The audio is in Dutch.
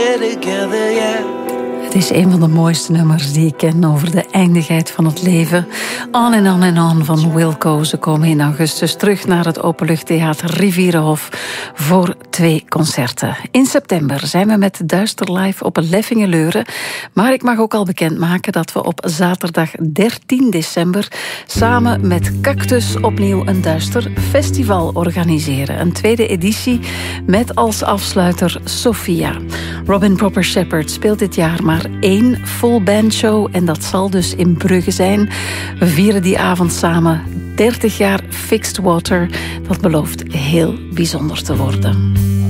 Together, yeah. Het is een van de mooiste nummers die ik ken over de eindigheid van het leven. On and On and On van Wilco. Ze komen in augustus terug naar het Openluchttheater Rivierenhof voor 2 concerten. In september zijn we met Duister live op Leffingeleuren. Maar ik mag ook al bekendmaken dat we op zaterdag 13 december samen met Cactus opnieuw een Duister festival organiseren. Een 2e editie met als afsluiter Sophia. Robin Proper Shepherd speelt dit jaar maar 1 full band show en dat zal dus in Brugge zijn. We vieren die avond samen 30 jaar Fixed Water. Dat belooft heel bijzonder te worden.